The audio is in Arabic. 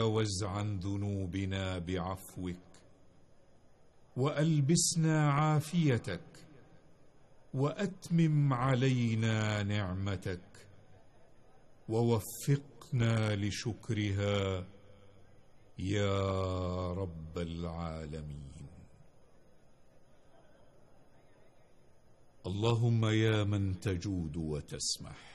وتجاوز عن ذنوبنا بعفوك، وألبسنا عافيتك، وأتمم علينا نعمتك، ووفقنا لشكرها يا رب العالمين. اللهم يا من تجود وتسمح،